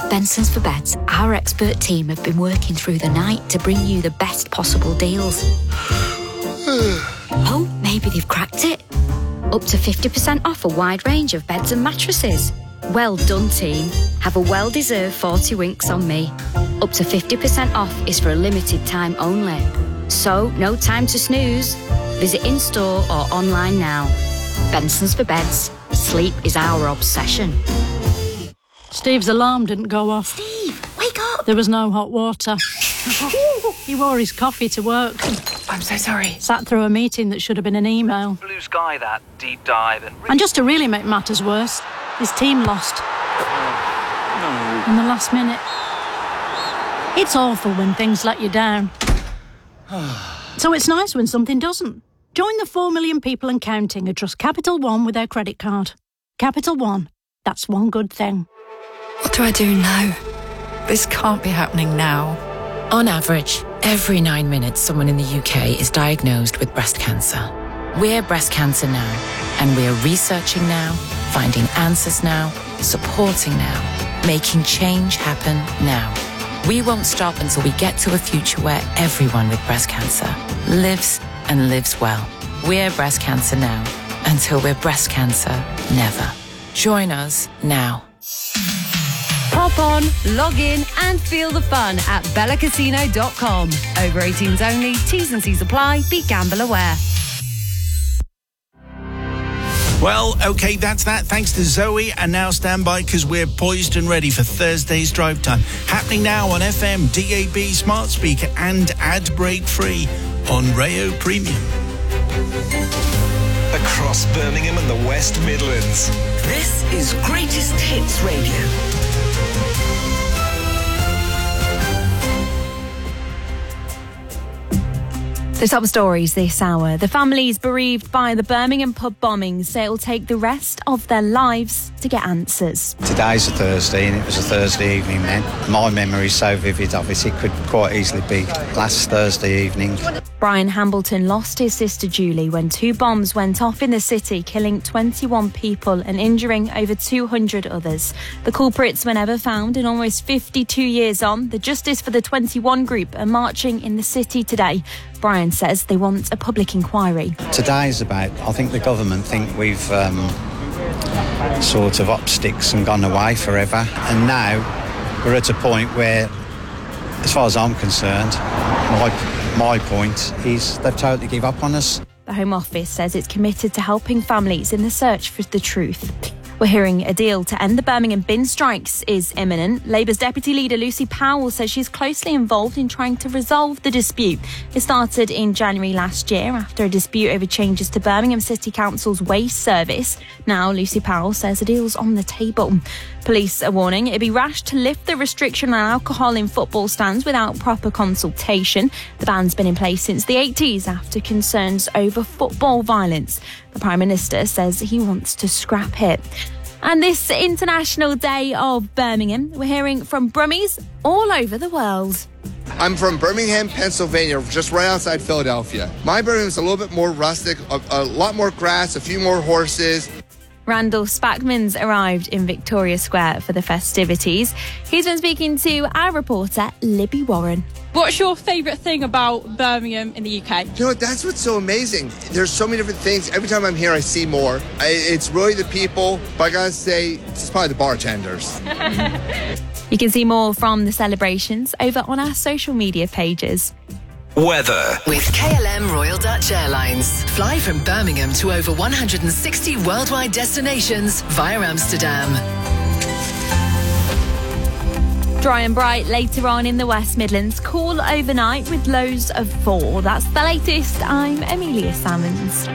At Benson's for Beds, our expert team have been working through the night to bring you the best possible deals. Oh, maybe they've cracked it. Up to 50% off a wide range of beds and mattresses. Well done, team. Have a well-deserved 40 winks on me. Up to 50% off is for a limited time only. So, no time to snooze. Visit in-store or online now. Benson's for Beds. Sleep is our obsession. Steve's alarm didn't go off. Steve, wake up! There was no hot water. He wore his coffee to work. I'm so sorry. Sat through a meeting that should have been an email. Blue sky, that deep dive. And just to really make matters worse, his team lost. In the last minute. It's awful when things let you down. So it's nice when something doesn't. Join the 4 million people and counting who trust Capital One with their credit card. Capital One. That's one good thing. What do I do now? This can't be happening now. On average, every 9 minutes someone in the UK is diagnosed with breast cancer. We're Breast Cancer Now, and we're researching now, finding answers now, supporting now, making change happen now. We won't stop until we get to a future where everyone with breast cancer lives and lives well. We're Breast Cancer Now, until we're breast cancer never. Join us now. Pop on, log in and feel the fun at bellacasino.com. Over 18s only, T's and C's apply, be gamble aware. Well, OK, that's that. Thanks to Zoe. And now stand by because we're poised and ready for Thursday's Drive Time. Happening now on FM, DAB, smart speaker and ad break free on Rayo Premium. Across Birmingham and the West Midlands. This is Greatest Hits Radio. The top stories this hour. The families bereaved by the Birmingham pub bombings say it will take the rest of their lives to get answers. Today's a Thursday and it was a Thursday evening then. My memory is so vivid of it, it could quite easily be last Thursday evening. Brian Hambleton lost his sister Julie when 2 bombs went off in the city, killing 21 people and injuring over 200 others. The culprits were never found, and almost 52 years on, the Justice for the 21 group are marching in the city today. Brian says they want a public inquiry. Today is about, I think the government think we've sort of up sticks and gone away forever. And now we're at a point where, as far as I'm concerned, my point is they've totally give up on us. The Home Office says it's committed to helping families in the search for the truth. We're hearing a deal to end the Birmingham bin strikes is imminent. Labour's Deputy Leader Lucy Powell says she's closely involved in trying to resolve the dispute. It started in January last year after a dispute over changes to Birmingham City Council's waste service. Now, Lucy Powell says a deal's on the table. Police are warning it'd be rash to lift the restriction on alcohol in football stands without proper consultation. The ban's been in place since the 80s after concerns over football violence. The Prime Minister says he wants to scrap it. And this International Day of Birmingham, we're hearing from Brummies all over the world. I'm from Birmingham, Pennsylvania, just right outside Philadelphia. My Birmingham's a little bit more rustic, a lot more grass, a few more horses. Randall Spackman's arrived in Victoria Square for the festivities. He's been speaking to our reporter, Libby Warren. What's your favourite thing about Birmingham in the UK? You know, that's what's so amazing. There's so many different things. Every time I'm here, I see more. It's really the people, but I gotta say, it's probably the bartenders. You can see more from the celebrations over on our social media pages. Weather. With KLM Royal Dutch Airlines. Fly from Birmingham to over 160 worldwide destinations via Amsterdam. Dry and bright later on in the West Midlands. Cool overnight with lows of 4. That's the latest. I'm Amelia Salmons.